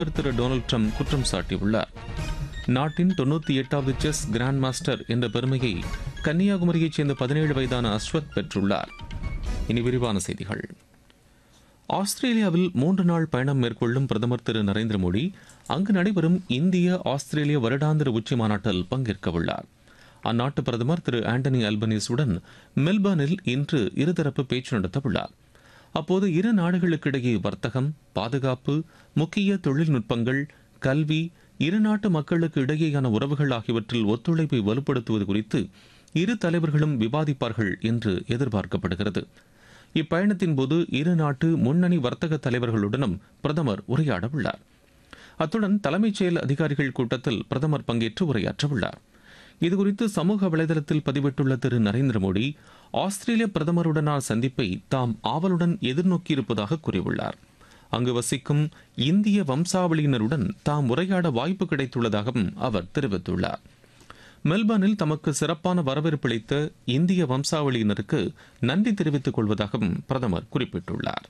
திரு Donald Trump குற்றம் சாட்டியுள்ளார். நாட்டின் 98வது செஸ் கிராண்ட் மாஸ்டர் என்ற பெருமையை கன்னியாகுமரியைச் சேர்ந்த 17 வயதான அஸ்வத் பெற்றுள்ளார். இனி விரிவான செய்திகள். ஆஸ்திரேலியாவில் 3 நாள் பயணம் மேற்கொள்ளும் பிரதமர் திரு நரேந்திர மோடி அங்கு நடைபெறும் இந்திய ஆஸ்திரேலிய வருடாந்திர உச்சி மாநாட்டில் பங்கேற்க உள்ளார். அந்நாட்டு பிரதமர் திரு ஆண்டனி அல்பனீஸுடன் மெல்பர்னில் இன்று இருதரப்பு பேச்சு நடத்த உள்ளார். அப்போது இரு நாடுகளுக்கிடையே வர்த்தகம், பாதுகாப்பு, முக்கிய தொழில்நுட்பங்கள், கல்வி, இரு நாட்டு மக்களுக்கு இடையேயான உறவுகள் ஆகியவற்றில் ஒத்துழைப்பை வலுப்படுத்துவது குறித்து இரு தலைவர்களும் விவாதிப்பார்கள் என்று எதிர்பார்க்கப்படுகிறது. இப்பயணத்தின் போது இரு நாட்டு முன்னணி வர்த்தக தலைவர்களுடனும் பிரதமர் உரையாட உள்ளார். அத்துடன் தலைமைச் செயல் அதிகாரிகள் கூட்டத்தில் பிரதமர் பங்கேற்று உரையாற்ற உள்ளார். இதுகுறித்து சமூக வலைதளத்தில் பதிவிட்டுள்ள திரு நரேந்திர மோடி ஆஸ்திரேலிய பிரதமருடனான சந்திப்பை தாம் ஆவலுடன் எதிர்நோக்கியிருப்பதாக கூறியுள்ளார். அங்கு வசிக்கும் இந்திய வம்சாவளியினருடன் தாம் உரையாட வாய்ப்பு கிடைத்துள்ளதாகவும் அவர் தெரிவித்துள்ளார். மெல்பர்னில் தமக்கு சிறப்பான வரவேற்பளித்த இந்திய வம்சாவளியினருக்கு நன்றி தெரிவித்துக் கொள்வதாகவும் பிரதமர் குறிப்பிட்டுள்ளார்.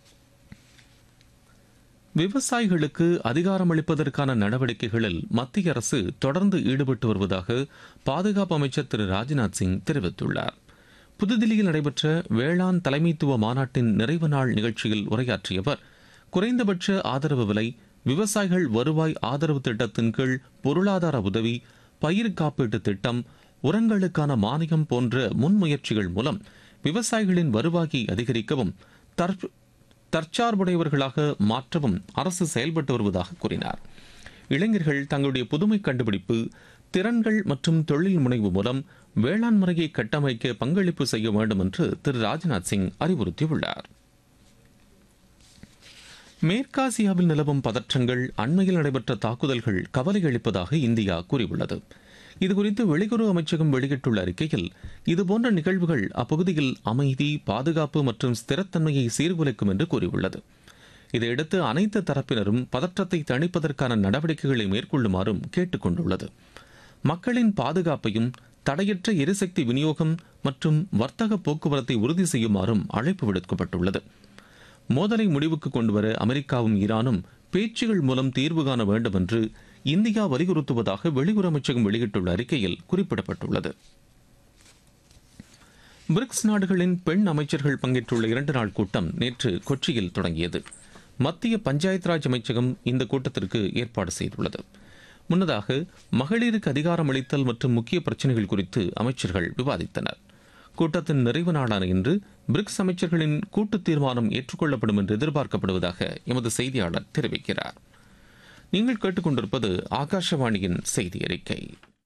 விவசாயிகளுக்கு அதிகாரமளிப்பதற்கான நடவடிக்கைகளில் மத்திய அரசு தொடர்ந்து ஈடுபட்டு வருவதாக பாதுகாப்பு அமைச்சர் திரு ராஜ்நாத் சிங் தெரிவித்துள்ளார். புதுதில்லியில் நடைபெற்ற வேளாண் தலைமைத்துவ மாநாட்டின் நிறைவு நாள் நிகழ்ச்சியில் உரையாற்றிய அவர், குறைந்தபட்ச ஆதரவு விலை, விவசாயிகள் வருவாய் ஆதரவு திட்டத்தின் கீழ் பொருளாதார உதவி, பயிர் காப்பீட்டு திட்டம், உரங்களுக்கான மானியம் போன்ற முன்முயற்சிகள் மூலம் விவசாயிகளின் வருவாயை அதிகரிக்கவும் தற்சார்புடையவர்களாக மாற்றவும் அரசு செயல்பட்டு வருவதாக கூறினார். இளைஞர்கள் தங்களுடைய புதுமை கண்டுபிடிப்பு, திறன்கள் மற்றும் தொழில் முனைவு மூலம் வேளாண் முறையை கட்டமைக்க பங்களிப்பு செய்ய வேண்டும் என்று திரு ராஜ்நாத் சிங் அறிவுறுத்தியுள்ளார். மேற்காசியாவில் நிலவும் பதற்றங்கள், அண்மையில் நடைபெற்ற தாக்குதல்கள் கவலை அளிப்பதாக இந்தியா கூறியுள்ளது. இதுகுறித்து வெளியுறவு அமைச்சகம் வெளியிட்டுள்ள அறிக்கையில், இதுபோன்ற நிகழ்வுகள் அப்பகுதியில் அமைதி, பாதுகாப்பு மற்றும் ஸ்திரத்தன்மையை சீர்குலைக்கும் என்று கூறியுள்ளது. இதையடுத்து அனைத்து தரப்பினரும் பதற்றத்தை தணிப்பதற்கான நடவடிக்கைகளை மேற்கொள்ளுமாறும் கேட்டுக் கொண்டுள்ளது. மக்களின் பாதுகாப்பையும் தடையற்ற எரிசக்தி விநியோகம் மற்றும் வர்த்தக போக்குவரத்தை உறுதி செய்யுமாறும் அழைப்பு விடுக்கப்பட்டுள்ளது. மோதலை முடிவுக்கு கொண்டுவர அமெரிக்காவும் ஈரானும் பேச்சுகள் மூலம் தீர்வு காண வேண்டும் என்று இந்தியா வலியுறுத்துவதாக வெளியுறவு அமைச்சகம் வெளியிட்டுள்ள அறிக்கையில் குறிப்பிடப்பட்டுள்ளது. பிரிக்ஸ் நாடுகளின் பெண் அமைச்சர்கள் பங்கேற்றுள்ள 2 நாள் கூட்டம் நேற்று கொச்சியில் தொடங்கியது. மத்திய பஞ்சாயத் ராஜ் அமைச்சகம் இந்த கூட்டத்திற்கு ஏற்பாடு செய்துள்ளது. முன்னதாக மகளிருக்கு அதிகாரம் அளித்தல் மற்றும் முக்கிய பிரச்சினைகள் குறித்து அமைச்சர்கள் விவாதித்தனர். கூட்டத்தின் நிறைவு நாளான இன்று பிரிக்ஸ் அமைச்சர்களின் கூட்டு தீர்மானம் ஏற்றுக்கொள்ளப்படும் என்று எதிர்பார்க்கப்படுவதாக எமது செய்தியாளர் தெரிவிக்கிறார். நீங்கள் கேட்டுக்கொண்டிருப்பது ஆகாஷவாணியின் செய்தி அறிக்கை.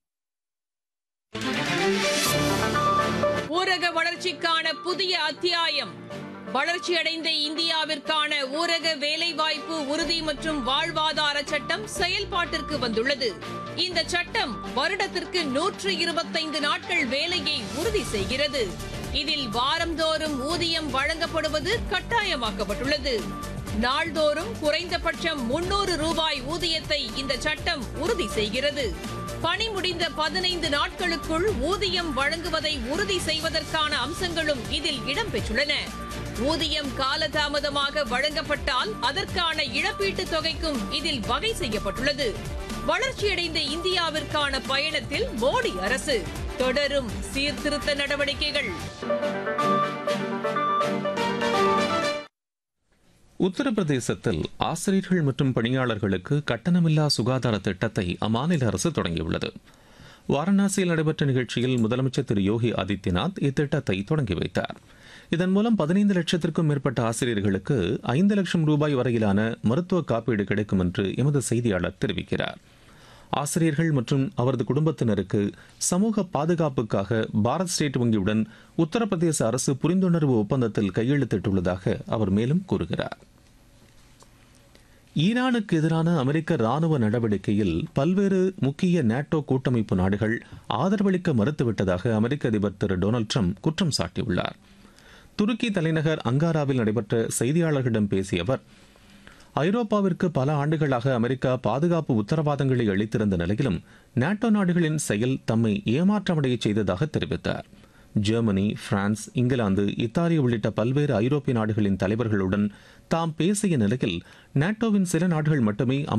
ஊரக வளர்ச்சிக்கான புதிய அத்தியாயம். வளர்ச்சியடைந்த இந்தியாவிற்கான ஊரக வேலைவாய்ப்பு உறுதி மற்றும் வாழ்வாதார சட்டம் செயல்பாட்டிற்கு வந்துள்ளது. இந்த சட்டம் வருடத்திற்கு 125 நாட்கள் வேலையை உறுதி செய்கிறது. இதில் வாரந்தோறும் ஊதியம் வழங்கப்படுவது கட்டாயமாக்கப்பட்டுள்ளது. நாள்தோறும் குறைந்தபட்சம் 300 ரூபாய் ஊதியத்தை இந்த சட்டம் உறுதி செய்கிறது. பணி முடிந்த 15 நாட்களுக்குள் ஊதியம் வழங்குவதை உறுதி செய்வதற்கான அம்சங்களும் இதில் இடம்பெற்றுள்ளன. ஊதியம் காலதாமதமாக வழங்கப்பட்டால் அதற்கான இழப்பீட்டுத் தொகைக்கும் இதில் வகை செய்யப்பட்டுள்ளது. வளர்ச்சியடைந்த இந்தியாவிற்கான பயணத்தில் மோடி அரசு தொடரும் சீர்திருத்த நடவடிக்கைகள். உத்தரப்பிரதேசத்தில் ஆசிரியர்கள் மற்றும் பணியாளர்களுக்கு கட்டணமில்லா சுகாதார திட்டத்தை அம்மாநில அரசு தொடங்கியுள்ளது. வாரணாசியில் நடைபெற்ற நிகழ்ச்சியில் முதலமைச்சர் திரு யோகி ஆதித்யநாத் இத்திட்டத்தை தொடங்கி வைத்தார். இதன் மூலம் 15 லட்சத்திற்கும் மேற்பட்ட ஆசிரியர்களுக்கு 5 லட்சம் ரூபாய் வரையிலான மருத்துவ காப்பீடு கிடைக்கும் என்று எமது செய்தியாளர் தெரிவிக்கிறார். ஆசிரியர்கள் மற்றும் அவரது குடும்பத்தினருக்கு சமூக பாதுகாப்புக்காக பாரத் ஸ்டேட் வங்கியுடன் உத்தரப்பிரதேச அரசு புரிந்துணர்வு ஒப்பந்தத்தில் கையெழுத்திட்டுள்ளதாக அவர் மேலும் கூறுகிறார். ஈரானுக்கு எதிரான அமெரிக்க ராணுவ நடவடிக்கையில் பல்வேறு முக்கிய நேட்டோ கூட்டமைப்பு நாடுகள் ஆதரவளிக்க மறுத்துவிட்டதாக அமெரிக்க அதிபர் திரு டொனால்டு ட்ரம்ப் குற்றம் சாட்டியுள்ளார். துருக்கி தலைநகர் அங்காராவில் நடைபெற்ற செய்தியாளர்களிடம் பேசிய அவர், ஐரோப்பாவிற்கு பல ஆண்டுகளாக அமெரிக்கா பாதுகாப்பு உத்தரவாதங்களை அளித்திருந்த நிலையிலும் நேட்டோ நாடுகளின் செயல் தம்மை ஏமாற்றமடைய செய்ததாக தெரிவித்தார். ஜெர்மனி, பிரான்ஸ், இங்கிலாந்து, இத்தாலி உள்ளிட்ட பல்வேறு ஐரோப்பிய நாடுகளின் தலைவர்களுடன் தாம் பேசிய நிலையில் நாட்டோவின் சில நாடுகள் மட்டுமே